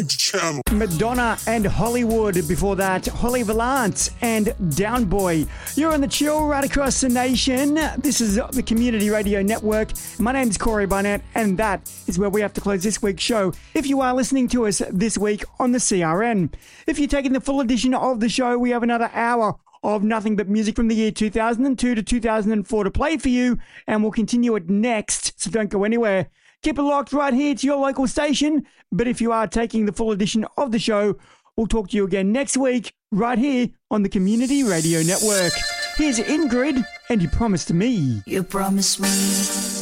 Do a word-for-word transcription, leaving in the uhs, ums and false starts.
Change the channel. Madonna and Hollywood. Before that, Holly Valance and Downboy. You're on the chill right across the nation. This is the Community Radio Network. My name's Corey Barnett, and that is where we have to close this week's show. If you are listening to us this week on the C R N, if you're taking the full edition of the show, we have another hour of nothing but music from the year two thousand two to two thousand four to play for you, and we'll continue it next, so don't go anywhere. Keep it locked right here to your local station, but if you are taking the full edition of the show, we'll talk to you again next week, right here on the Community Radio Network. Here's Ingrid, and You Promised Me. You promised me